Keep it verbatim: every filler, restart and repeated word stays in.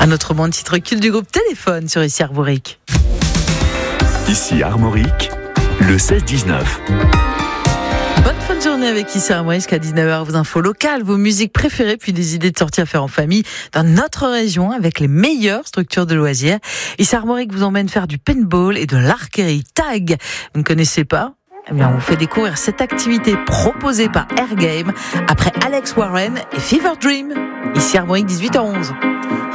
Un autre bon titre culte du groupe Téléphone sur Ici Armorique. Ici Armorique, le seize dix-neuf. Bonne fin de journée avec Ici Armorique jusqu'à dix-neuf heures. Vos infos locales, vos musiques préférées, puis des idées de sorties à faire en famille dans notre région avec les meilleures structures de loisirs. Ici Armorique vous emmène faire du paintball et de l'archerie tag. Vous ne connaissez pas ? Eh bien, on vous fait découvrir cette activité proposée par Air Game après Alex Warren et Fever Dream. Ici Armorique, dix-huit heures onze.